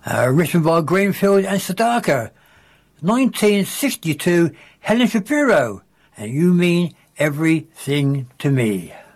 Written by Greenfield and Sadaka. 1962, Helen Shapiro. And You Mean Everything to Me.